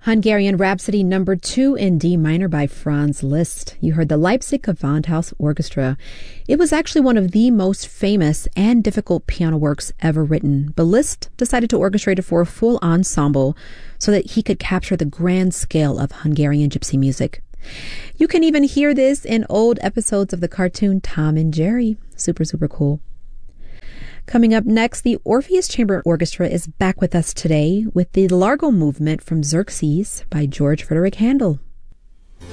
Hungarian Rhapsody number 2 in D minor by Franz Liszt. You heard the Leipzig Gewandhaus Orchestra. It was actually one of the most famous and difficult piano works ever written, but Liszt decided to orchestrate it for a full ensemble so that he could capture the grand scale of Hungarian gypsy music. You can even hear this in old episodes of the cartoon Tom and Jerry. Super, super cool. Coming up next, the Orpheus Chamber Orchestra is back with us today with the Largo Movement from Xerxes by George Frederick Handel.